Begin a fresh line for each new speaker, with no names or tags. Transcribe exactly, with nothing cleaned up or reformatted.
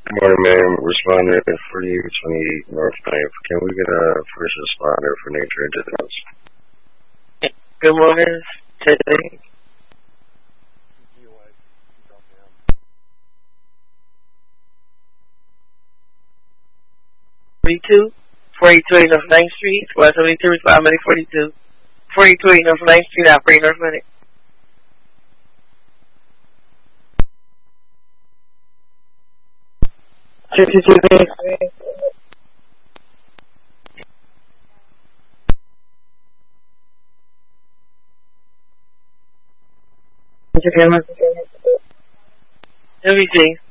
Morning, ma'am. Responder for you, twenty-eight North ninth. Can we get a first responder for nature and distance?
Good morning, today. forty-two, forty-two North ninth Street, one seventy-two, respond Medic forty-two. forty-two North ninth Street, operate North Medic. fifty-two, W G.